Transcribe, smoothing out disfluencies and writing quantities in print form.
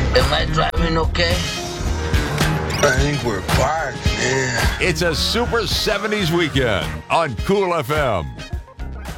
Am I driving okay? I think we're parked, yeah. It's a Super 70s weekend on Cool FM.